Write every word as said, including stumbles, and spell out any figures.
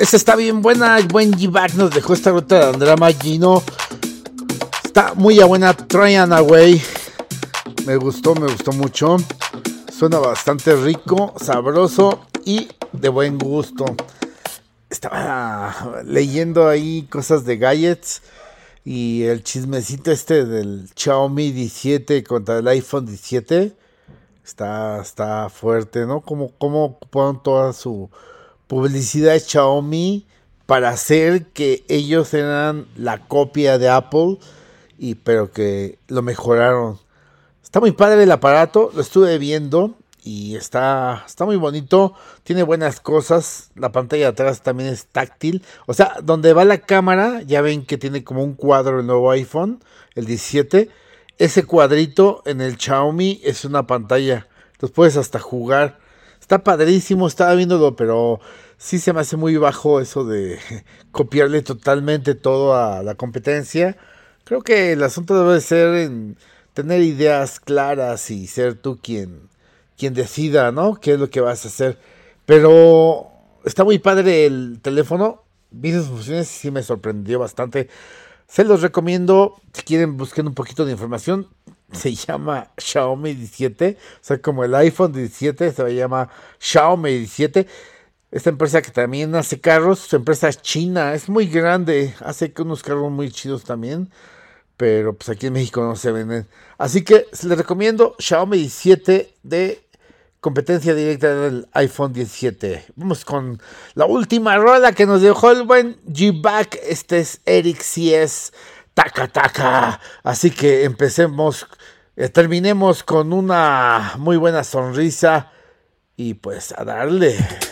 Esta está bien buena. El buen G-Back nos dejó esta ruta de Andrea Magino. Está muy a buena. Tryon Away. Me gustó, me gustó mucho. Suena bastante rico, sabroso y de buen gusto. Estaba leyendo ahí cosas de gadgets y el chismecito este del Xiaomi diecisiete contra el iPhone diecisiete está, está fuerte, ¿no? Como, como ocuparon toda su publicidad de Xiaomi para hacer que ellos eran la copia de Apple, y pero que lo mejoraron. Está muy padre el aparato, lo estuve viendo y está, está muy bonito, tiene buenas cosas. La pantalla de atrás también es táctil, o sea, donde va la cámara, ya ven que tiene como un cuadro el nuevo iPhone, el diecisiete, ese cuadrito en el Xiaomi es una pantalla, entonces puedes hasta jugar. Está padrísimo, estaba viéndolo, pero sí se me hace muy bajo eso de copiarle totalmente todo a la competencia. Creo que el asunto debe ser en tener ideas claras y ser tú quien, quien decida, ¿no? Qué es lo que vas a hacer. Pero está muy padre el teléfono. Vi sus funciones y sí me sorprendió bastante. Se los recomiendo. Si quieren, busquen un poquito de información. Se llama Xiaomi diecisiete. O sea, como el iPhone diecisiete, se llama Xiaomi diecisiete. Esta empresa que también hace carros, su empresa es china, es muy grande. Hace unos carros muy chidos también. Pero pues aquí en México no se venden. Así que les recomiendo Xiaomi diecisiete de competencia directa del iPhone diecisiete. Vamos con la última rola que nos dejó el buen G-Back. Este es Eric C S, Taca Taca. Así que empecemos, eh, terminemos con una muy buena sonrisa y pues a darle.